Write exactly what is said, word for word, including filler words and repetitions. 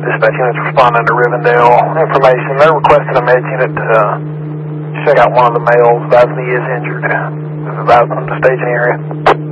Dispatch units responding to Rivendell. Information, they're requesting a med unit to uh, check out one of the males. Advising he is injured. Advising them to staging area.